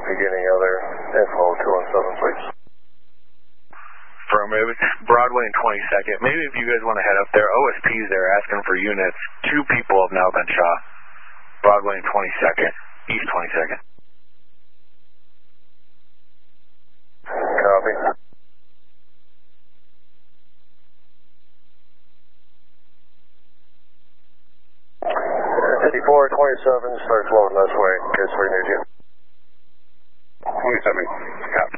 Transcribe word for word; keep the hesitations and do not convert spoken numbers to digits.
you get any other info, two one seven, please. Affirmative. Broadway and twenty-second. Maybe if you guys want to head up there, O S P's there asking for units. Two people have now been shot. Broadway and twenty-second. East twenty-second. Copy. fifty-four twenty-seven starts loading this way. Kids, we need you. twenty-seven. Copy.